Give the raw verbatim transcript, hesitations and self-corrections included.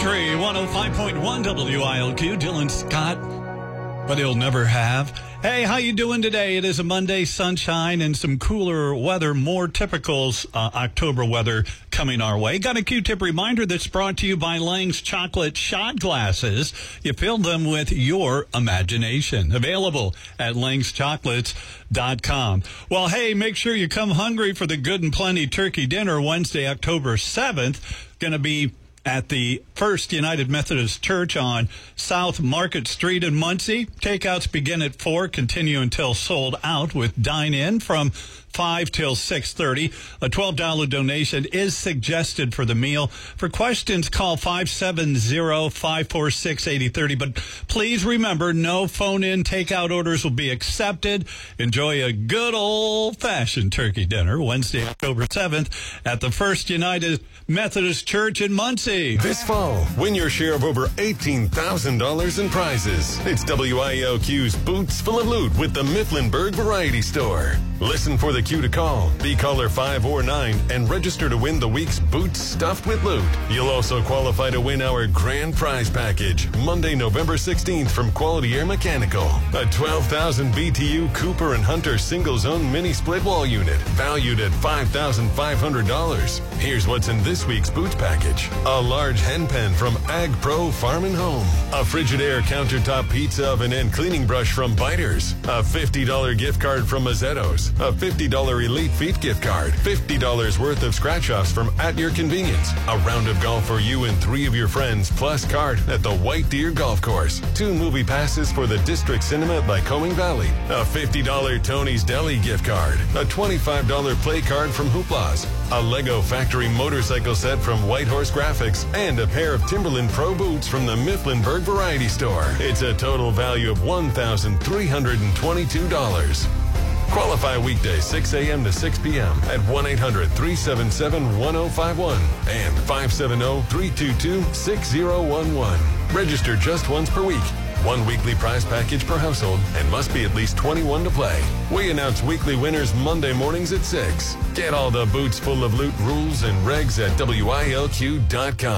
Country one oh five point one W I L Q. Dylan Scott, but he'll never have. Hey, how you doing today? It is a Monday, sunshine and some cooler weather, more typical uh, October weather coming our way. Got a Q-tip reminder that's brought to you by Lang's Chocolate Shot Glasses. You fill them with your imagination. Available at langs chocolates dot com. Well, hey, make sure you come hungry for the Good and Plenty Turkey Dinner Wednesday, October seventh. Going to be at the First United Methodist Church on South Market Street in Muncie. Takeouts begin at four, continue until sold out, with dine-in from five till six thirty. A twelve dollars donation is suggested for the meal. For questions, call five seven zero, five four six, eight zero three zero. But please remember, no phone-in takeout orders will be accepted. Enjoy a good old-fashioned turkey dinner Wednesday, October seventh at the First United Methodist Church in Muncie. This fall, win your share of over eighteen thousand dollars in prizes. It's W I L Q's Boots Full of Loot with the Mifflinburg Variety Store. Listen for the cue to call. Be caller five or nine and register to win the week's Boots Stuffed with Loot. You'll also qualify to win our grand prize package Monday, November sixteenth from Quality Air Mechanical. A twelve thousand B T U Cooper and Hunter single-zone mini split wall unit valued at five thousand five hundred dollars. Here's what's in this week's Boots package. A large hen pen from Ag Pro Farm and Home. A Frigidaire countertop pizza oven and cleaning brush from Biters. A fifty dollars gift card from Mazzetto's. A fifty dollars Elite Feet gift card. fifty dollars worth of scratch-offs from At Your Convenience. A round of golf for you and three of your friends, plus card at the White Deer Golf Course. Two movie passes for the District Cinema at Lycoming Valley. A fifty dollars Tony's Deli gift card. A twenty-five dollars play card from Hoopla's. A Lego Factory motorcycle set from Whitehorse Graphics. And a pair of Timberland Pro boots from the Mifflinburg Variety Store. It's a total value of one thousand three hundred twenty-two dollars. Qualify weekdays six a.m. to six p.m. at one eight hundred, three seven seven, one oh five one and five seven zero, three two two, six zero one one. Register just once per week. One weekly prize package per household and must be at least twenty-one to play. We announce weekly winners Monday mornings at six. Get all the Boots Full of Loot rules and regs at W I L Q dot com.